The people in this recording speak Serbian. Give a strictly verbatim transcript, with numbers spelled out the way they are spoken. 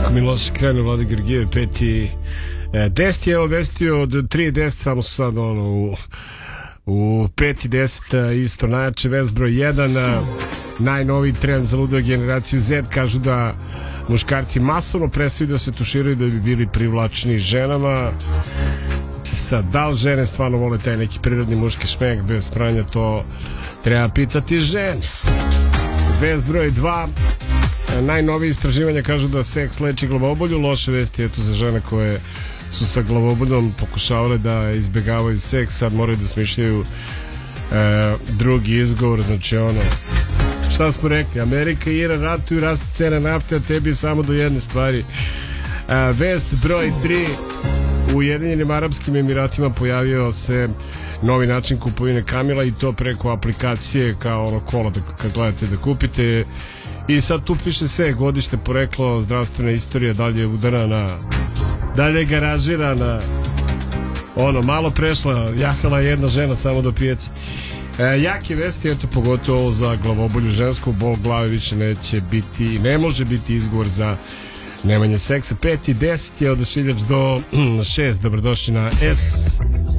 Kako mi loše krenu Vlada Georgijev, peti deset je obvestio od tri deset, samo su sad ono u, u peti deset isto najjače vest broj jedan, najnoviji trend za ludu generaciju Z, kažu da muškarci masovno prestaju da se tuširaju da bi bili privlačni ženama. Sad, da li žene stvarno vole taj neki prirodni muški šmek bez pranja, to treba pitati žene. Vest broj dva, najnovije istraživanja kažu da seks leči glavobolju. Loše vesti eto za žene koje su sa glavoboljom pokušavale da izbjegavaju seks, sad moraju da smišljaju e, drugi izgovor, znači ono, šta smo rekli, Amerika i Iran ratuju, raste cena nafte, a tebi samo do jedne stvari. E, vest broj tri, u Ujedinjenim Arapskim Emiratima pojavio se novi način kupovine kamila i to preko aplikacije kao ono kola da, kad gledate da kupite. I sad tu piše sve, godište, poreklo, zdravstvena istorija, dalje udarana, dalje garažirana, ono, malo prešla, jahala jedna žena samo do pijaci. E, jake vesti, eto, pogotovo za glavobolju žensku, bol glave više neće biti, ne može biti izgovor za nemanje seksa. Peti deset je odašiljač do šest, dobrodošli na S.